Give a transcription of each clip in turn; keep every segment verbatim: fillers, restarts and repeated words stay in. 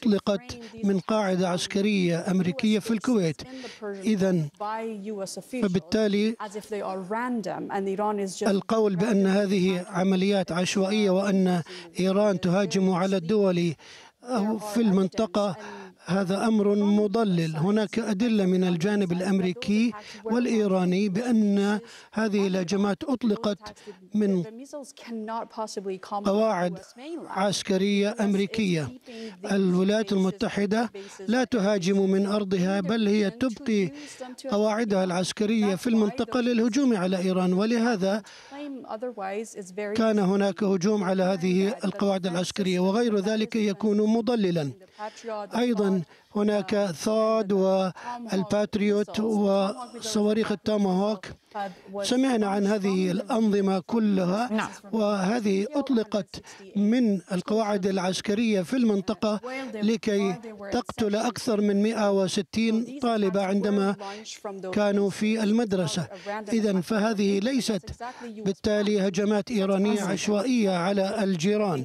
أطلقت من قاعدة عسكرية أمريكية في الكويت. إذن فبالتالي القول بأن هذه عمليات عشوائية وأن إيران تهاجم على الدول في المنطقة هذا أمر مضلل. هناك أدلة من الجانب الأمريكي والإيراني بأن هذه الهجمات أطلقت من قواعد عسكرية أمريكية. الولايات المتحدة لا تهاجم من أرضها، بل هي تبقي قواعدها العسكرية في المنطقة للهجوم على إيران، ولهذا كان هناك هجوم على هذه القواعد العسكرية، وغير ذلك يكون مضللا. أيضا هناك ثاد والباتريوت وصواريخ التاماهوك. سمعنا عن هذه الأنظمة كلها، وهذه أطلقت من القواعد العسكرية في المنطقة لكي تقتل أكثر من مئة وستين طالبة عندما كانوا في المدرسة. إذن فهذه ليست بالتالي هجمات إيرانية عشوائية على الجيران.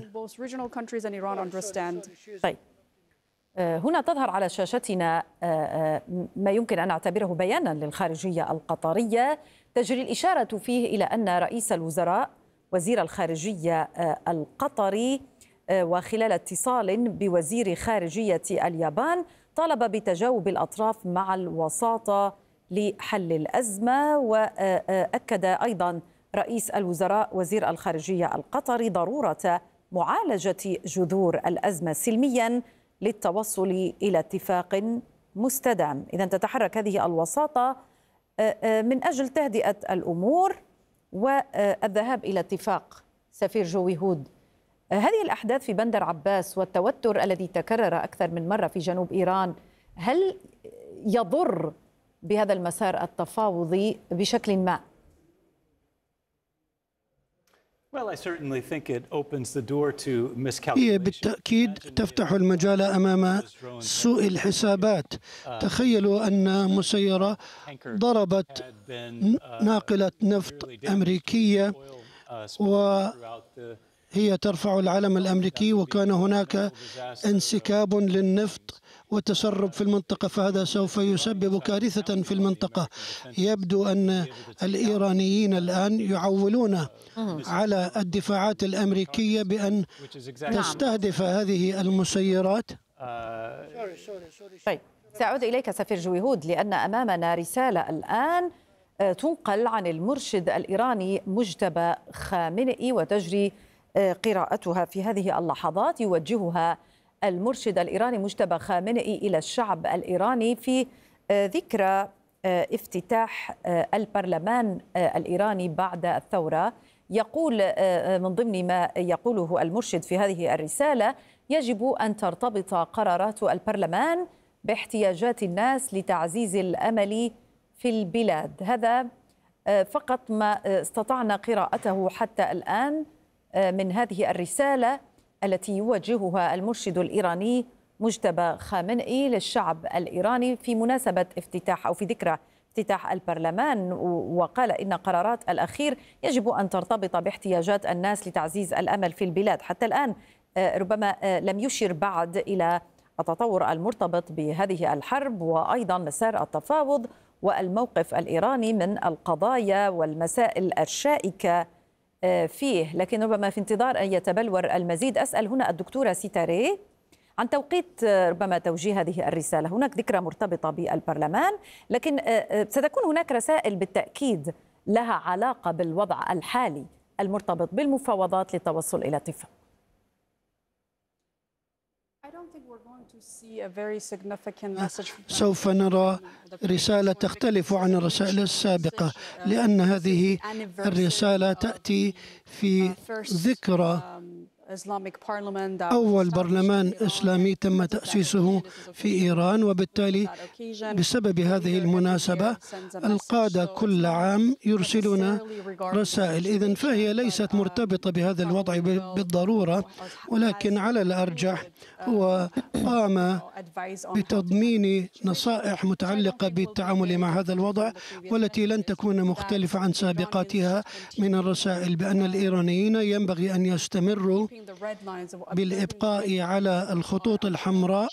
طيب، هنا تظهر على شاشتنا ما يمكن أن نعتبره بيانا للخارجية القطرية تجري الإشارة فيه إلى أن رئيس الوزراء وزير الخارجية القطري وخلال اتصال بوزير خارجية اليابان طالب بتجاوب الأطراف مع الوساطة لحل الأزمة. وأكد أيضا رئيس الوزراء وزير الخارجية القطري ضرورة معالجة جذور الأزمة سلميا للتوصل إلى اتفاق مستدام. إذن تتحرك هذه الوساطة من أجل تهدئة الأمور والذهاب إلى اتفاق. سفير جوي هود، هذه الأحداث في بندر عباس والتوتر الذي تكرر أكثر من مرة في جنوب إيران، هل يضر بهذا المسار التفاوضي بشكل ما؟ هي بالتأكيد تفتح المجال أمام سوء الحسابات. تخيلوا أن مسيرة ضربت ناقلة نفط أمريكية وهي ترفع العلم الأمريكي، وكان هناك انسكاب للنفط وتسرب في المنطقة، فهذا سوف يسبب كارثة في المنطقة. يبدو أن الإيرانيين الآن يعولون على الدفاعات الأمريكية بأن تستهدف هذه المسيرات. طيب، سأعود إليك سفير جوي هود، لأن أمامنا رسالة الآن تنقل عن المرشد الإيراني مجتبى خامنئي وتجري قراءتها في هذه اللحظات. يوجهها المرشد الإيراني مجتبى خامنئي إلى الشعب الإيراني في ذكرى افتتاح البرلمان الإيراني بعد الثورة. يقول من ضمن ما يقوله المرشد في هذه الرسالة: يجب أن ترتبط قرارات البرلمان باحتياجات الناس لتعزيز الأمل في البلاد. هذا فقط ما استطعنا قراءته حتى الآن من هذه الرسالة التي يوجهها المرشد الإيراني مجتبى خامنئي للشعب الإيراني في مناسبة افتتاح أو في ذكرى افتتاح البرلمان. وقال إن قرارات الأخير يجب أن ترتبط باحتياجات الناس لتعزيز الأمل في البلاد. حتى الآن ربما لم يشر بعد إلى التطور المرتبط بهذه الحرب وأيضا مسار التفاوض والموقف الإيراني من القضايا والمسائل الشائكة فيه، لكن ربما في انتظار أن يتبلور المزيد أسأل هنا الدكتورة سيتاري عن توقيت ربما توجيه هذه الرسالة. هناك ذكرى مرتبطة بالبرلمان، لكن ستكون هناك رسائل بالتأكيد لها علاقة بالوضع الحالي المرتبط بالمفاوضات للتوصل إلى اتفاق. سوف نرى رسالة تختلف عن الرسائل السابقة، لأن هذه الرسالة تأتي في ذكرى أول برلمان إسلامي تم تأسيسه في إيران، وبالتالي بسبب هذه المناسبة القادة كل عام يرسلون رسائل. إذن فهي ليست مرتبطة بهذا الوضع بالضرورة، ولكن على الأرجح هو قام بتضمين نصائح متعلقة بالتعامل مع هذا الوضع، والتي لن تكون مختلفة عن سابقاتها من الرسائل بأن الإيرانيين ينبغي أن يستمروا بالإبقاء على الخطوط الحمراء